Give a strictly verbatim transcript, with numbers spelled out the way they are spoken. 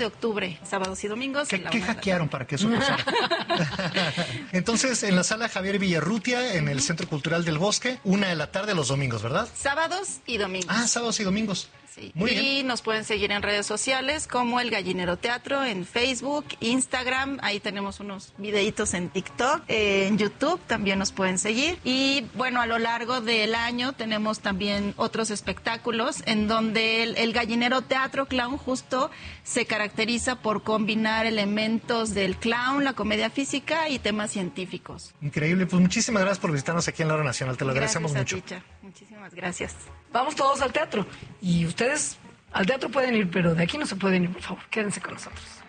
de octubre, sábados y domingos. ¿Qué, ¿qué hackearon para que eso pasara? Entonces, en la sala Javier Villarrutia, en el Centro Cultural del Bosque, una de la tarde los domingos, ¿verdad? Sábados y domingos. Ah, sábados y domingos. Sí. Muy y bien. nos pueden seguir en redes sociales como El Gallinero Teatro, en Facebook, Instagram, ahí tenemos unos videitos en TikTok, eh, en YouTube también nos pueden seguir. Y bueno, a lo largo del año tenemos también otros espectáculos en donde el, el Gallinero Teatro Clown justo se caracteriza por combinar elementos del clown, la comedia física y temas científicos. Increíble, pues muchísimas gracias por visitarnos aquí en la Hora Nacional, te lo Gracias agradecemos a mucho. ti, Cha. Muchísimas gracias. Vamos todos al teatro. Y ustedes al teatro pueden ir, pero de aquí no se pueden ir, por favor. Quédense con nosotros.